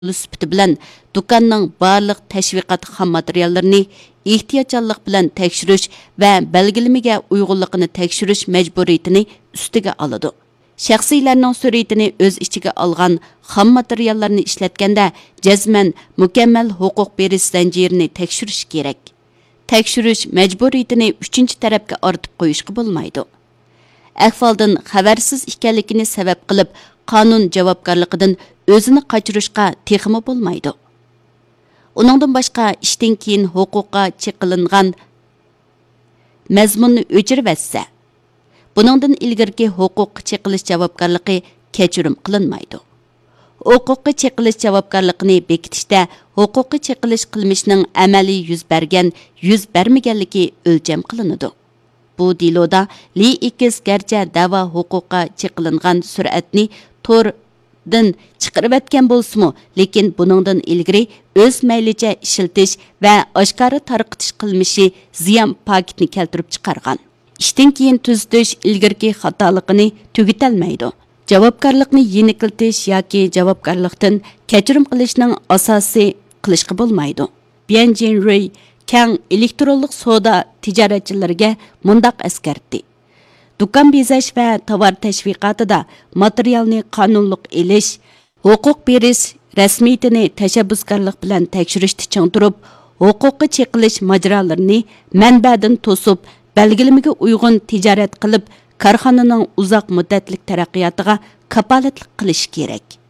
süpütü bilan do'konning barliq tashviqot xam materiallarini ehtiyotchanlik bilan tekshirish va belgilamaga uyg'unligini tekshirish majburiyatini ustiga oladi. Shaxsiylarning sur'atini o'z ichiga olgan xam materiallarni ishlatganda jazman mukammal huquq berish zanjirini tekshirish kerak. Tekshirish majburiyatini 3-tarafga ortib qo'yishga bo'lmaydi. Ahvoldan xabarsiz ekanligini sabab qilib qonun javobgarligidan o'zini qochirishga texmi bo'lmaydi. Uningdan boshqa ishdan keyin huquqqa cheqilingan mazmunni o'chirvatsa, buningdan ilgirki huquqqa cheqilish javobgarligi kechirim qilinmaydi. Huquqqa cheqilish javobgarligini bekitishda huquqqa cheqilish qilmishining amaliy yuz bergan, yuz bermaganligi o'lcham qilinadi. Bu diloda Li Ikiz garchi da'vo huquqqa cheqilingan sur'atni to'rdan chiqarib etgan bo'lsa-mu, lekin buningdan ilgari o'z maylicha ishiltish va oshkora tarqitish qilmishi ziyon paketni keltirib chiqargan. Ishdan keyin tuzitish ilgirki xatoligini tugitalmaydi. Javobgarlikni yeniklatish yoki javobgarlikdan kechirim qilishning asosi qilishga bo'lmaydi. Bian Jinrui keng elektronlik savdo tijoratchilariga mundaq eskartdi. Do'kon bezash va tovar tashviqotida materialni qonunliq elish, huquq berish rasmiyatini tashabbuskorlik bilan tekshirishni ching turib, huquqqa cheqilish majralarini manbadan to'sib, belgilamaga uyg'un tijorat qilib, korxonaning uzoq muddatlik taraqqiyotiga kapolatlik qilish kerak.